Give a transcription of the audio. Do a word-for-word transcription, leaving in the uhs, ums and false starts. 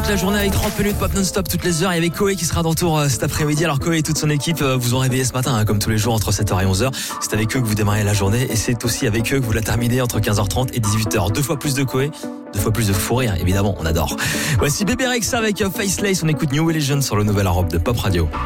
toute la journée avec trente minutes pop non-stop toutes les heures. Il y avait Koé qui sera d'entour euh, cet après-midi. Alors Koé et toute son équipe euh, vous ont réveillé ce matin, hein, comme tous les jours entre sept heures et onze heures. C'est avec eux que vous démarrez la journée et c'est aussi avec eux que vous la terminez entre quinze heures trente et dix-huit heures. Deux fois plus de Koé, deux fois plus de fou rire, évidemment, on adore. Voici Bébé Rexha avec euh, Faceless. On écoute New Religion sur le nouvel Europe de Pop Radio.